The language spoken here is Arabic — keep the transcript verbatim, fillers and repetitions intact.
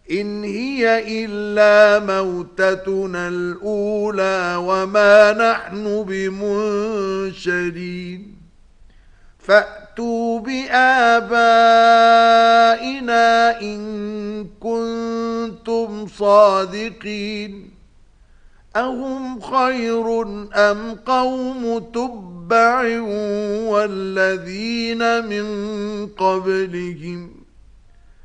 إن هي إلا موتتنا الأولى وما نحن بمنشرين فأتوا بآبائنا إن كنتم صادقين أهم خير أم قوم تبع والذين من قبلهم